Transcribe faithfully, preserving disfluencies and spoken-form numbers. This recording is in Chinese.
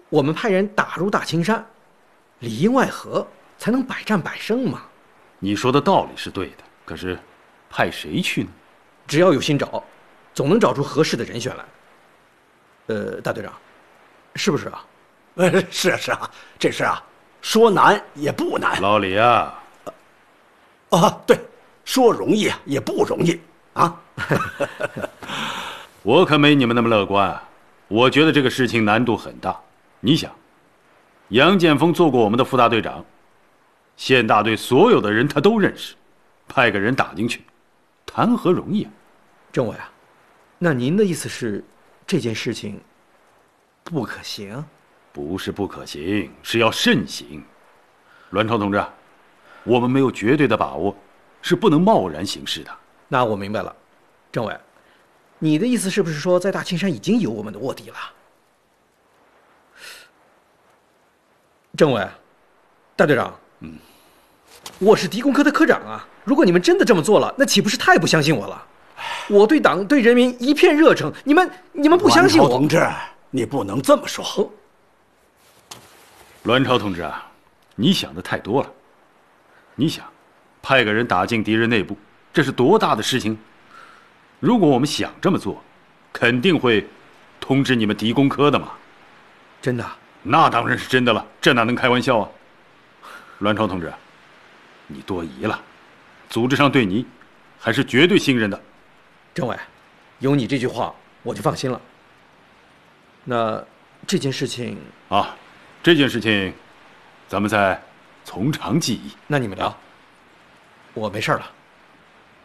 我们派人打入大青山，里应外合，才能百战百胜嘛。 你说的道理是对的，可是派谁去呢？ 只要有心找，总能找出合适的人选来。呃，大队长，是不是啊？ 呃，是啊是啊，这事啊，说难也不难。 老李啊， 啊，对，说容易啊也不容易啊。 我可没你们那么乐观啊！我觉得这个事情难度很大。你想，杨建锋做过我们的副大队长，县大队所有的人他都认识，派个人打进去，谈何容易啊！ 政委啊，那您的意思是，这件事情不可行？ 不是不可行，是要慎行。栾超同志，我们没有绝对的把握，是不能贸然行事的。 那我明白了，政委，你的意思是不是说，在大青山已经有我们的卧底了？政委，大队长， 嗯， 我是敌工科的科长啊！如果你们真的这么做了，那岂不是太不相信我了？我对党对人民一片热诚，你们你们不相信我？ 栾超同志，你不能这么说。 哦， 栾超同志啊，你想的太多了。你想，派个人打进敌人内部，这是多大的事情？如果我们想这么做，肯定会通知你们敌工科的嘛。 真的？ 那当然是真的了，这哪能开玩笑啊？栾超同志，你多疑了，组织上对你还是绝对信任的。 政委，有你这句话，我就放心了。那这件事情啊，这件事情，咱们再从长计议。 那你们聊，我没事了。